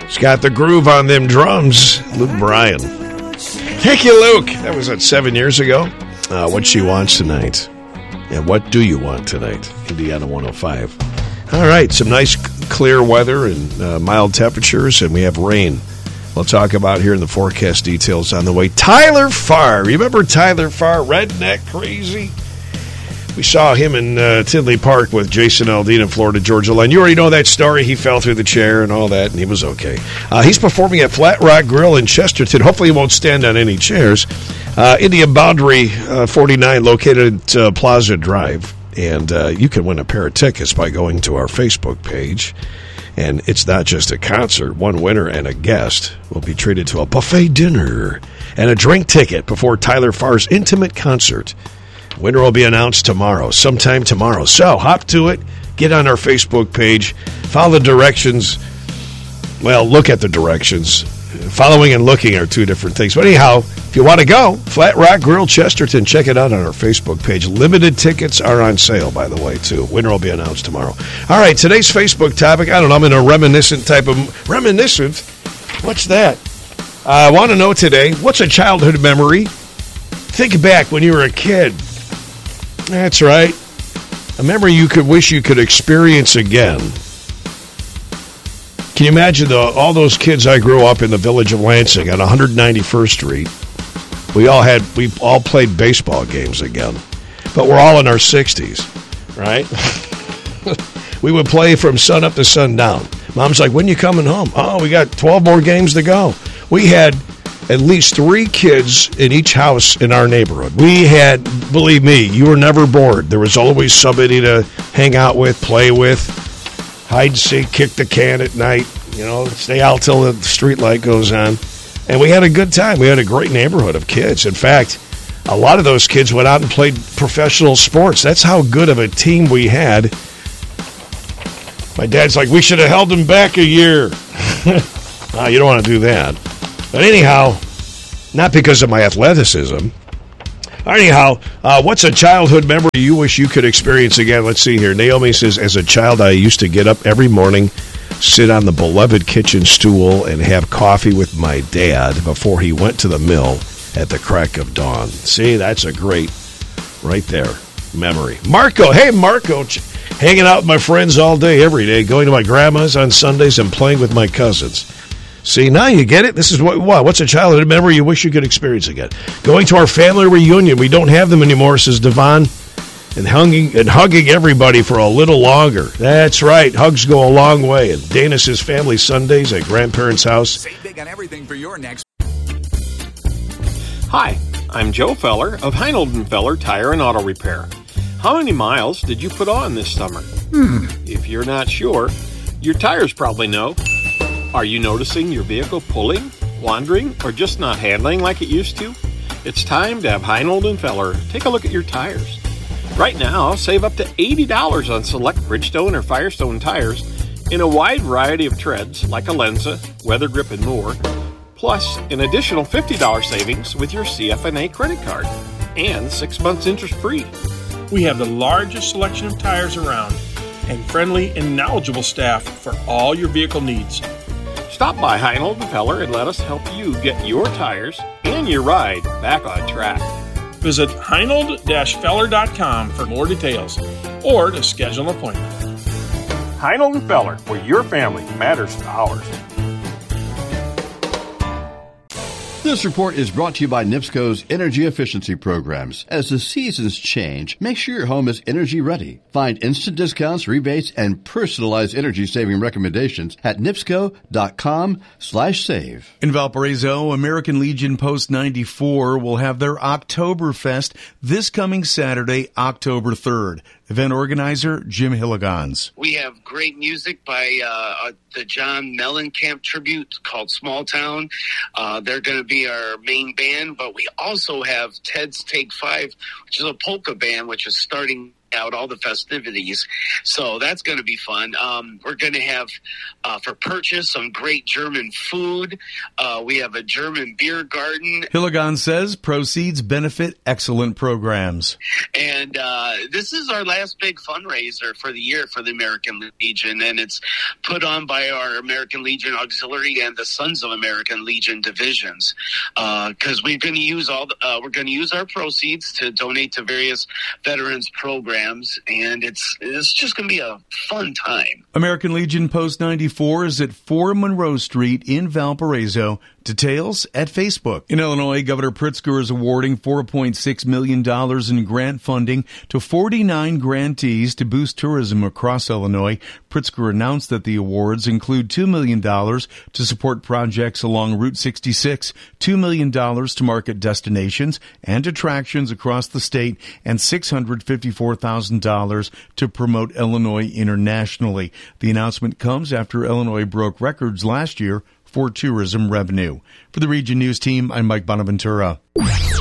He's got the groove on them drums. Luke Bryan. Thank you, Luke. That was 7 years ago. What she wants tonight. And what do you want tonight? Indiana 105. All right, some nice clear weather and mild temperatures, and we have rain. We'll talk about here in the forecast details on the way. Tyler Farr. Remember Tyler Farr, redneck crazy? We saw him in Tinley Park with Jason Aldean and Florida Georgia Line. You already know that story. He fell through the chair and all that, and he was okay. He's performing at Flat Rock Grill in Chesterton. Hopefully he won't stand on any chairs. Indian Boundary 49, located at Plaza Drive. And you can win a pair of tickets by going to our Facebook page. And it's not just a concert. One winner and a guest will be treated to a buffet dinner and a drink ticket before Tyler Farr's intimate concert. Winner will be announced tomorrow, sometime tomorrow. So hop to it, get on our Facebook page, follow the directions. Well, look at the directions. Following and looking are two different things. But anyhow, if you want to go, Flat Rock Grill Chesterton, check it out on our Facebook page. Limited tickets are on sale, by the way, too. Winner will be announced tomorrow. All right, today's Facebook topic, I don't know, I'm in a reminiscent type of... Reminiscent? What's that? I want to know today, what's a childhood memory? Think back when you were a kid. That's right. A memory you could wish you could experience again. Can you imagine all those kids I grew up in the village of Lansing on 191st Street? We all played baseball games again. But we're all in our 60s, right? We would play from sun up to sundown. Mom's like, when are you coming home? Oh, we got 12 more games to go. We had at least 3 kids in each house in our neighborhood. We had, believe me, you were never bored. There was always somebody to hang out with, play with, hide and seek, kick the can at night, stay out till the street light goes on. And we had a good time. We had a great neighborhood of kids. In fact, a lot of those kids went out and played professional sports. That's how good of a team we had. My dad's like, we should have held them back a year. You don't want to do that. But anyhow, not because of my athleticism. Anyhow, what's a childhood memory you wish you could experience again? Let's see here. Naomi says, as a child, I used to get up every morning, sit on the beloved kitchen stool, and have coffee with my dad before he went to the mill at the crack of dawn. See, that's a great, right there, memory. Marco, hey, Marco, hanging out with my friends all day, every day, going to my grandma's on Sundays and playing with my cousins. See, now you get it. This is what's a childhood memory you wish you could experience again? Going to our family reunion. We don't have them anymore, says Devon, and hugging everybody for a little longer. That's right. Hugs go a long way. And Dana says family Sundays at grandparents' house. Save big on everything for your next. Hi, I'm Joe Feller of Heinold & Feller Tire and Auto Repair. How many miles did you put on this summer? If you're not sure, your tires probably know. Are you noticing your vehicle pulling, wandering, or just not handling like it used to? It's time to have Heinold & Feller take a look at your tires. Right now, save up to $80 on select Bridgestone or Firestone tires in a wide variety of treads like Alenza, Weather Grip, and more, plus an additional $50 savings with your CFNA credit card and 6 months interest-free. We have the largest selection of tires around and friendly and knowledgeable staff for all your vehicle needs. Stop by Heinold & Feller and let us help you get your tires and your ride back on track. Visit Heinold-Feller.com for more details or to schedule an appointment. Heinold & Feller, where your family matters to ours. This report is brought to you by NIPSCO's energy efficiency programs. As the seasons change, make sure your home is energy ready. Find instant discounts, rebates, and personalized energy-saving recommendations at nipsco.com/save. In Valparaiso, American Legion Post 94 will have their Oktoberfest this coming Saturday, October 3rd. Event organizer, Jim Hilligans. We have great music by the John Mellencamp tribute called Small Town. They're going to be our main band, but we also have Ted's Take 5, which is a polka band, which is starting out, all the festivities. So that's going to be fun. We're going to have, for purchase, some great German food. We have a German beer garden. Hilligan says proceeds benefit excellent programs. And this is our last big fundraiser for the year for the American Legion, and it's put on by our American Legion Auxiliary and the Sons of American Legion divisions. Because we're going to use our proceeds to donate to various veterans programs, and it's just going to be a fun time. American Legion Post 94 is at 4 Monroe Street in Valparaiso. Details at Facebook. In Illinois, Governor Pritzker is awarding $4.6 million in grant funding to 49 grantees to boost tourism across Illinois. Pritzker announced that the awards include $2 million to support projects along Route 66, $2 million to market destinations and attractions across the state, and $654,000 to promote Illinois internationally. The announcement comes after Illinois broke records last year for tourism revenue. For the Region News Team, I'm Mike Bonaventura.